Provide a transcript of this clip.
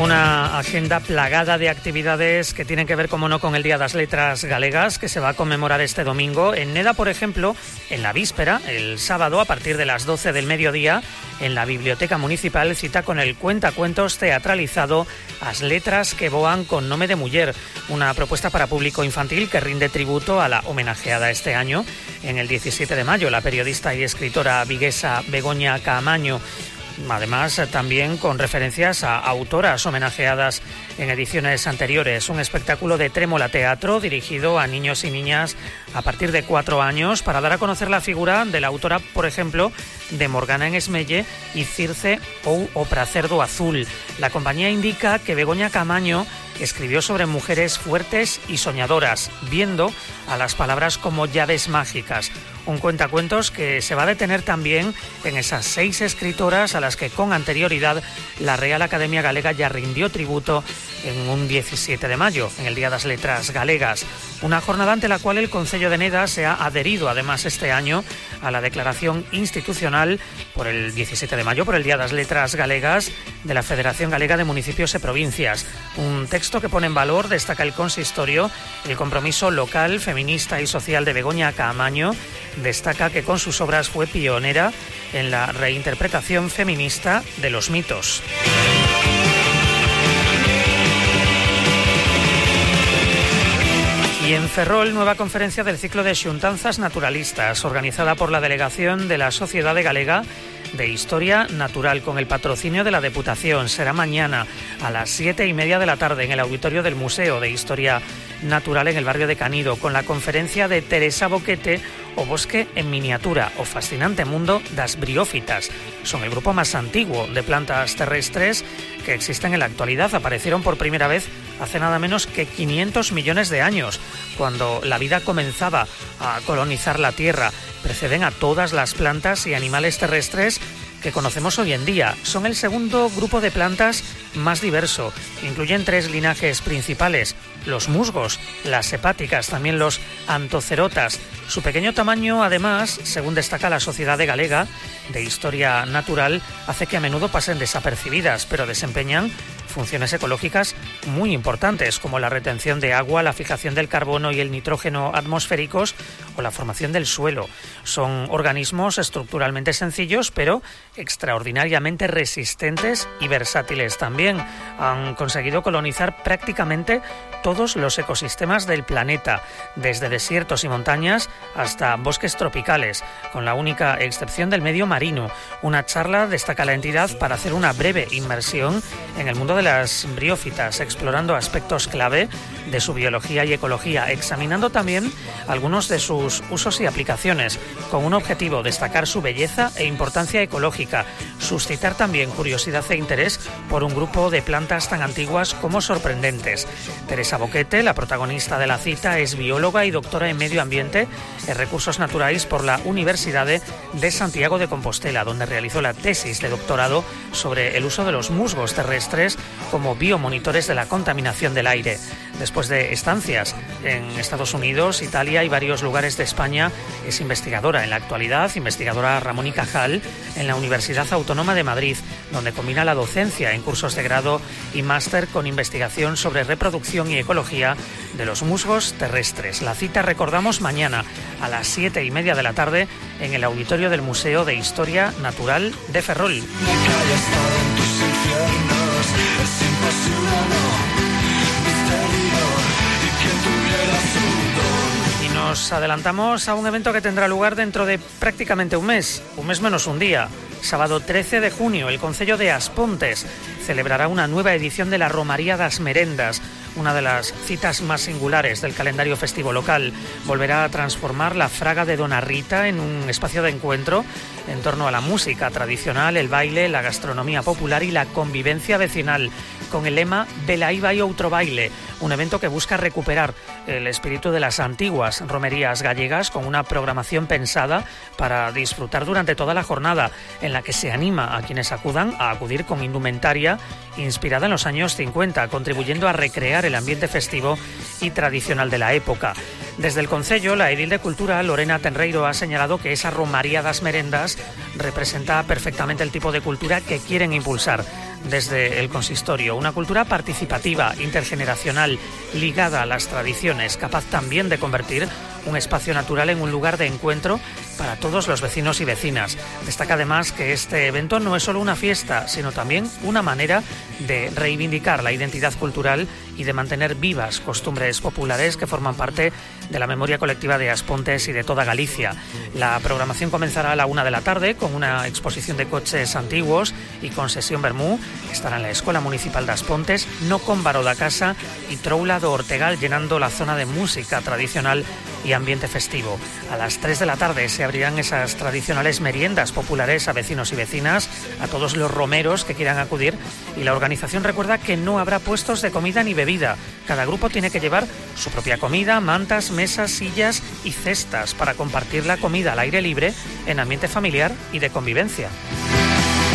Una agenda plagada de actividades que tienen que ver, como no, con el Día das Letras Galegas, que se va a conmemorar este domingo. En Neda, por ejemplo, en la víspera, el sábado, a partir de las 12 del mediodía, en la Biblioteca Municipal, cita con el cuentacuentos teatralizado As letras que voan con nome de muller, una propuesta para público infantil que rinde tributo a la homenajeada este año. En el 17 de mayo, la periodista y escritora viguesa Begoña Caamaño, además también con referencias a autoras homenajeadas en ediciones anteriores. Un espectáculo de Trémola Teatro dirigido a niños y niñas a partir de 4 años para dar a conocer la figura de la autora, por ejemplo, de Morgana en Esmelle y Circe ou o Pracerdo Azul. La compañía indica que Begoña Caamaño escribió sobre mujeres fuertes y soñadoras, viendo a las palabras como llaves mágicas. Un cuentacuentos que se va a detener también en esas 6 escritoras a las que con anterioridad la Real Academia Galega ya rindió tributo en un 17 de mayo, en el Día das Letras Galegas. Una jornada ante la cual el Concello de Neda se ha adherido además este año a la declaración institucional por el 17 de mayo, por el Día das Letras Galegas de la Federación Galega de Municipios y Provincias. Un texto que pone en valor, destaca el consistorio, el compromiso local, feminista y social de Begoña Caamaño. Destaca que con sus obras fue pionera en la reinterpretación feminista de los mitos. Y en Ferrol, nueva conferencia del ciclo de xuntanzas naturalistas, organizada por la delegación de la Sociedade Galega de Historia Natural, con el patrocinio de la Deputación. Será mañana a las 7:30 de la tarde en el auditorio del Museo de Historia Natural en el barrio de Canido, con la conferencia de Teresa Boquete, O bosque en miniatura, o fascinante mundo das briófitas. Son el grupo más antiguo de plantas terrestres que existen en la actualidad. Aparecieron por primera vez hace nada menos que 500 millones de años, cuando la vida comenzaba a colonizar la Tierra. Preceden a todas las plantas y animales terrestres que conocemos hoy en día. Son el segundo grupo de plantas más diverso. Incluyen 3 linajes principales: los musgos, las hepáticas, también los anthocerotas. Su pequeño tamaño, además, según destaca la Sociedade Galega de Historia Natural, hace que a menudo pasen desapercibidas, pero desempeñan funciones ecológicas muy importantes, como la retención de agua, la fijación del carbono y el nitrógeno atmosféricos o la formación del suelo. Son organismos estructuralmente sencillos, pero extraordinariamente resistentes y versátiles también. Han conseguido colonizar prácticamente todos los ecosistemas del planeta, desde desiertos y montañas hasta bosques tropicales, con la única excepción del medio marino. Una charla destaca la entidad para hacer una breve inmersión en el mundo de las briófitas, explorando aspectos clave de su biología y ecología, examinando también algunos de sus usos y aplicaciones, con un objetivo: destacar su belleza e importancia ecológica, suscitar también curiosidad e interés por un grupo de plantas tan antiguas como sorprendentes. Teresa Boquete, la protagonista de la cita, es bióloga y doctora en medio ambiente e recursos naturais por la Universidade de Santiago de Compostela, donde realizó la tesis de doctorado sobre el uso de los musgos terrestres como biomonitores de la contaminación del aire. Después de estancias en Estados Unidos, Italia y varios lugares de España, es investigadora en la actualidad, investigadora Ramón y Cajal, en la Universidad Autónoma de Madrid, donde combina la docencia en cursos de grado y máster con investigación sobre reproducción y ecología de los musgos terrestres. La cita, recordamos, mañana a las 7:30 de la tarde en el auditorio del Museo de Historia Natural de Ferrol. Y nos adelantamos a un evento que tendrá lugar dentro de prácticamente un mes menos un día. Sábado 13 de junio, el Concello de Aspontes celebrará una nueva edición de la Romaría das Merendas, una de las citas más singulares del calendario festivo local. Volverá a transformar la Fraga de Dona Rita en un espacio de encuentro en torno a la música tradicional, el baile, la gastronomía popular y la convivencia vecinal, con el lema Velaí vai outro baile, un evento que busca recuperar el espíritu de las antiguas romerías gallegas, con una programación pensada para disfrutar durante toda la jornada, en la que se anima a quienes acudan a acudir con indumentaria inspirada en los años 50, contribuyendo a recrear el ambiente festivo y tradicional de la época. Desde el Concello, la edil de Cultura, Lorena Tenreiro, ha señalado que esa Romaría das Merendas representa perfectamente el tipo de cultura que quieren impulsar desde el consistorio. Una cultura participativa, intergeneracional, ligada a las tradiciones, capaz también de convertir un espacio natural en un lugar de encuentro para todos los vecinos y vecinas. Destaca además que este evento no es solo una fiesta, sino también una manera de reivindicar la identidad cultural y de mantener vivas costumbres populares que forman parte de la memoria colectiva de Aspontes y de toda Galicia. La programación comenzará a la 1 de la tarde con una exposición de coches antiguos y con sesión vermú. Estará en la Escuela Municipal de Aspontes, no con Baró da Casa y Troula do Ortegal, llenando la zona de música tradicional y ambiente festivo. A las 3 de la tarde se abrirán esas tradicionales meriendas populares a vecinos y vecinas, a todos los romeros que quieran acudir, y la organización recuerda que no habrá puestos de comida ni bebida. Cada grupo tiene que llevar su propia comida, mantas, mesas, sillas y cestas para compartir la comida al aire libre en ambiente familiar y de convivencia.